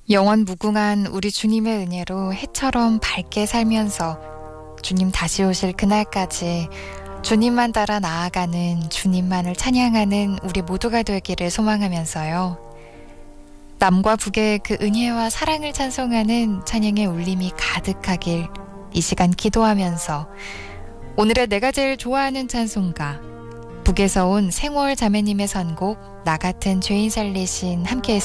영원 무궁한 우리 주님의 은혜로 해처럼 밝게 살면서 주님 다시 오실 그날까지 주님만 따라 나아가는 주님만을 찬양하는 우리 모두가 되기를 소망하면서요. 남과 북의 그 은혜와 사랑을 찬송하는 찬양의 울림이 가득하길 이 시간 기도하면서 오늘의 내가 제일 좋아하는 찬송가 북에서 온 생월 자매님의 선곡 나 같은 죄인 살리신 함께